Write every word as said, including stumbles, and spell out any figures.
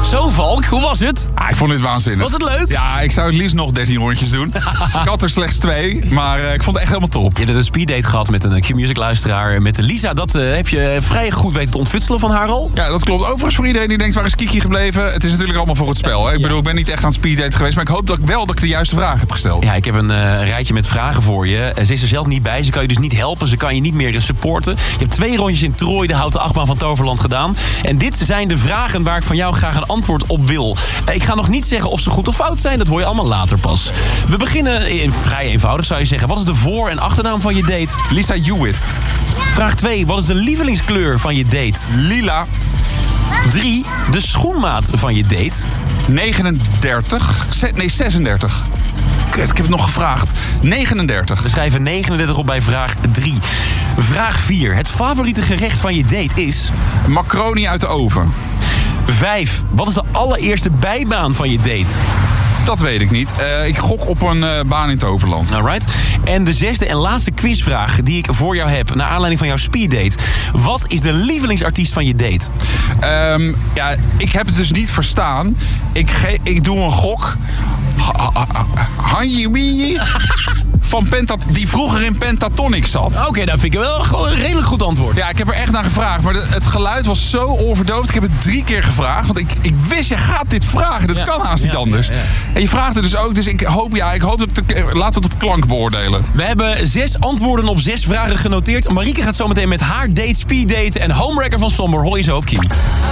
Zo, Valk, hoe was het? Ah, ik vond dit waanzinnig. Was het leuk? Ja, ik zou het liefst nog dertien rondjes doen. Ik had er slechts twee, maar uh, ik vond het echt helemaal top. Je hebt een speeddate gehad met een Q-Music-luisteraar. Met Lisa, dat uh, heb je vrij goed weten te ontfutselen van haar al. Ja, dat klopt. Overigens voor iedereen die denkt, waar is Kiki gebleven? Het is natuurlijk allemaal voor het spel. Hè? Ik Ja. bedoel, ik ben niet echt aan het speeddate geweest, maar ik hoop dat ik wel dat ik de juiste vraag heb gesteld. Ja, ik heb een uh, rijtje met vragen voor je. Uh, ze is er zelf niet bij, ze kan je dus niet helpen. Ze kan je niet meer uh, supporten. Je hebt twee rondjes in Troy, de houten achtbaan van Toverland, gedaan. En dit zijn de vragen waar ik van jou graag een antwoord op wil. Uh, ik ga nog niet zeggen of ze goed of fout zijn, dat hoor je allemaal later pas. We beginnen in vrij eenvoudig, zou je zeggen. Wat is de voor- en achternaam van je date? Lisa Hewitt. Vraag twee. Wat is de lievelingskleur van je date? Lila. drie. De schoenmaat van je date. negenendertig. Ze- nee, zesendertig. Kut, ik heb het nog gevraagd. negenendertig. We schrijven negenendertig op bij vraag drie. Vraag vier. Het favoriete gerecht van je date is... Macaroni uit de oven. vijf. Wat is de allereerste bijbaan van je date? Dat weet ik niet. Uh, ik gok op een uh, baan in Toverland. Alright. En de zesde en laatste quizvraag die ik voor jou heb... naar aanleiding van jouw speeddate. Wat is de lievelingsartiest van je date? Um, ja, ik heb het dus niet verstaan. Ik, ge- ik doe een gok. Hanji Winji van Penta, die vroeger in Pentatonix zat. Oké, okay, dat vind ik wel gewoon een redelijk goed antwoord. Ja, ik heb er echt naar gevraagd. Maar de, het geluid was zo oorverdoofd. Ik heb het drie keer gevraagd. Want ik, ik wist, je gaat dit vragen. Dat Ja, kan haast ja, niet anders. ja, ja. En je vraagt er dus ook. Dus ik hoop, ja, ik hoop dat... Het, laten we het op klank beoordelen. We hebben zes antwoorden op zes vragen genoteerd. Marieke gaat zometeen met haar date, speeddate en homewrecker van Somber. Hoor je zo op Kiem.